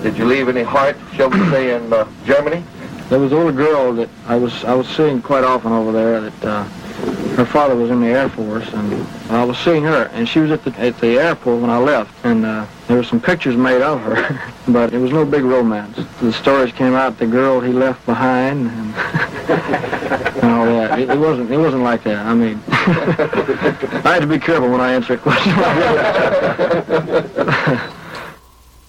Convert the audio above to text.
Did you leave any heart, shall we say, in Germany? There was a little girl that I was seeing quite often over there that her father was in the Air Force, and I was seeing her, and she was at the airport when I left, and there were some pictures made of her, but it was no big romance. The stories came out, the girl he left behind, and, and all that. It wasn't like that. I mean, I had to be careful when I answer a question like that.